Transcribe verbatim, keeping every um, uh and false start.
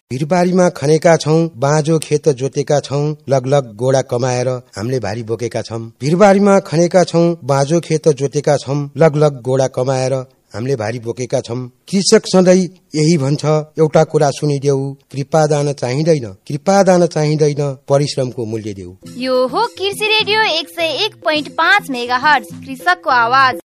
भिरबारीमा खनेका छौं, बाँझो खेत जोतेका छौं, लगलग गोडा कमाएर हामीले भारी बोकेका छौं। भिरबारीमा खनेका छौं, बाँझो खेत जोतेका छौं, लगलग गोडा कमाएर हामीले भारी बोकेका छौं। कृषक सधैँ यही भन्छ, एउटा कुरा सुनिदेऊ, कृपादान चाहिँदैन, कृपादान चाहिँदैन, परिश्रमको मूल्य देऊ। यो हो कृषि रेडियो एक सय एक पोइन्ट पाँच मेगा हर्ज, कृषकको आवाज।